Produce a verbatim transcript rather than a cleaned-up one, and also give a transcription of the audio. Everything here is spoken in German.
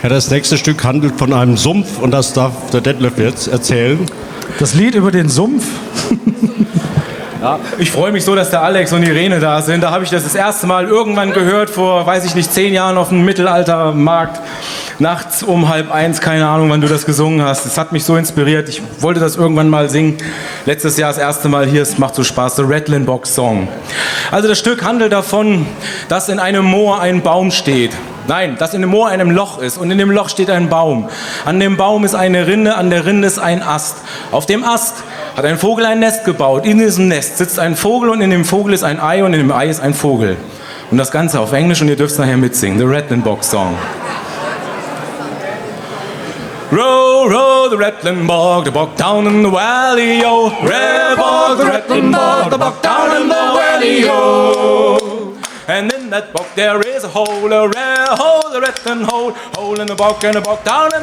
Ja, das nächste Stück handelt von einem Sumpf und das darf der Detlef jetzt erzählen. Das Lied über den Sumpf? Ja, ich freue mich so, dass der Alex und Irene da sind. Da habe ich das das erste Mal irgendwann gehört, vor, weiß ich nicht, zehn Jahren auf dem Mittelaltermarkt. Nachts um halb eins, keine Ahnung, wann du das gesungen hast. Das hat mich so inspiriert. Ich wollte das irgendwann mal singen. Letztes Jahr das erste Mal hier. Es macht so Spaß. The Rattling Box Song. Also das Stück handelt davon, dass in einem Moor ein Baum steht. Nein, dass in dem Moor ein Loch ist und in dem Loch steht ein Baum. An dem Baum ist eine Rinde, an der Rinde ist ein Ast. Auf dem Ast hat ein Vogel ein Nest gebaut. In diesem Nest sitzt ein Vogel und in dem Vogel ist ein Ei und in dem Ei ist ein Vogel. Und das Ganze auf Englisch und ihr dürft es nachher mitsingen. The Rattling Box Song. Row, row, the rattling bog, the bog down in the valley, yo. Red bog, the rattling bog, the bog down in the valley, yo. And in that bog there is a hole, a red hole, a rattling hole, hole in the bog and a bog down in